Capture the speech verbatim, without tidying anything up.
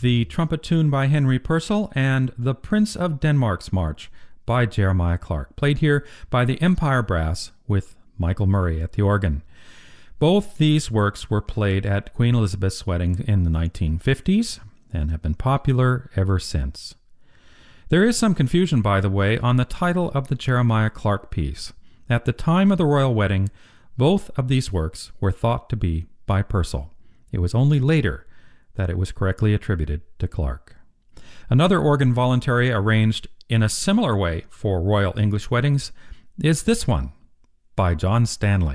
the trumpet tune by Henry Purcell, and The Prince of Denmark's March by Jeremiah Clarke, played here by the Empire Brass with Michael Murray at the organ. Both these works were played at Queen Elizabeth's wedding in the nineteen fifties and have been popular ever since. There is some confusion, by the way, on the title of the Jeremiah Clarke piece. At the time of the royal wedding, both of these works were thought to be by Purcell. It was only later that it was correctly attributed to Clarke. Another organ voluntary arranged in a similar way for royal English weddings is this one by John Stanley.